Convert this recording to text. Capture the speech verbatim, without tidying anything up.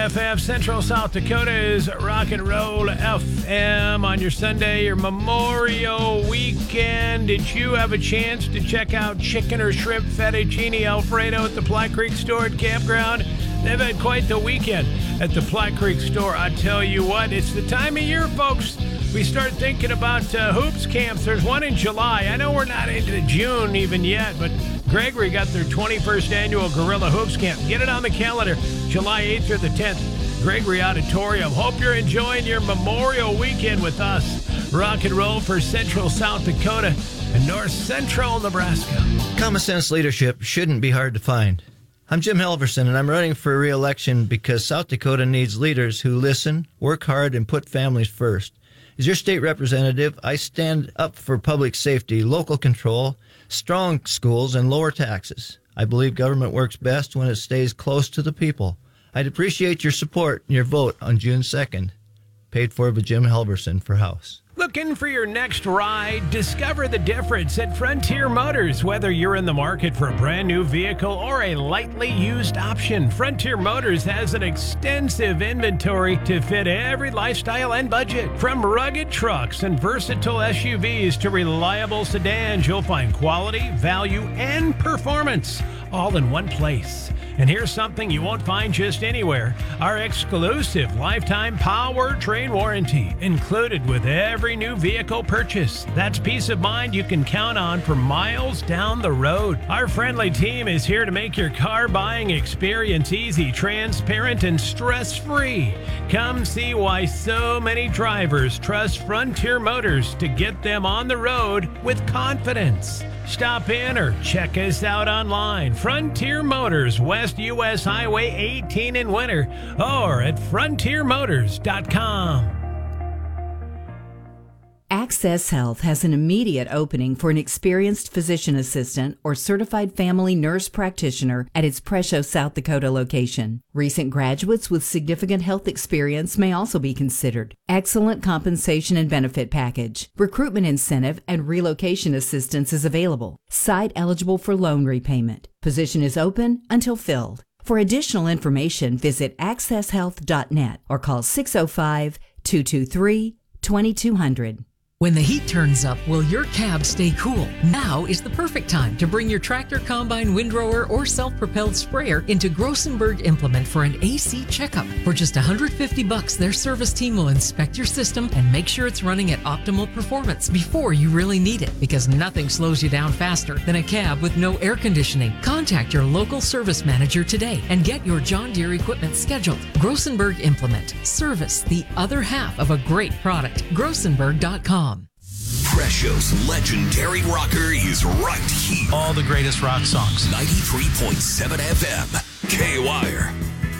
F M, Central South Dakota's Rock and Roll F M on your Sunday, your Memorial Weekend. Did you have a chance to check out chicken or shrimp fettuccine Alfredo at the Platte Creek Store at Campground? They've had quite the weekend at the Platte Creek Store. I tell you what, it's the time of year, folks. We start thinking about uh, hoops camps. There's one in July. I know we're not into June even yet, but Gregory got their twenty-first annual Gorilla Hoops Camp. Get it on the calendar, July eighth through the tenth. Gregory Auditorium. Hope you're enjoying your Memorial Weekend with us. Rock and roll for Central South Dakota and North Central Nebraska. Common sense leadership shouldn't be hard to find. I'm Jim Helverson, and I'm running for re-election because South Dakota needs leaders who listen, work hard, and put families first. As your state representative, I stand up for public safety, local control, strong schools, and lower taxes. I believe government works best when it stays close to the people. I'd appreciate your support and your vote on June second. Paid for by Jim Helverson for House. Looking for your next ride? Discover the difference at Frontier Motors. Whether you're in the market for a brand new vehicle or a lightly used option, Frontier Motors has an extensive inventory to fit every lifestyle and budget. From rugged trucks and versatile S U Vs to reliable sedans, you'll find quality, value, and performance all in one place. And here's something you won't find just anywhere. Our exclusive lifetime powertrain warranty included with every new vehicle purchase. That's peace of mind you can count on for miles down the road. Our friendly team is here to make your car buying experience easy, transparent, and stress-free. Come see why so many drivers trust Frontier Motors to get them on the road with confidence. Stop in or check us out online. Frontier Motors, West U S Highway eighteen in Winter, or at frontier motors dot com. Access Health has an immediate opening for an experienced physician assistant or certified family nurse practitioner at its Presho, South Dakota location. Recent graduates with significant health experience may also be considered. Excellent compensation and benefit package. Recruitment incentive and relocation assistance is available. Site eligible for loan repayment. Position is open until filled. For additional information, visit access health dot net or call six oh five, two two three, two two zero zero. When the heat turns up, will your cab stay cool? Now is the perfect time to bring your tractor, combine, windrower, or self-propelled sprayer into Grossenberg Implement for an A C checkup. For just one hundred fifty bucks, their service team will inspect your system and make sure it's running at optimal performance before you really need it, because nothing slows you down faster than a cab with no air conditioning. Contact your local service manager today and get your John Deere equipment scheduled. Grossenberg Implement. Service, the other half of a great product. Grossenberg dot com. Presho's legendary rocker is right here. All the greatest rock songs. ninety-three point seven F M, K-Wire.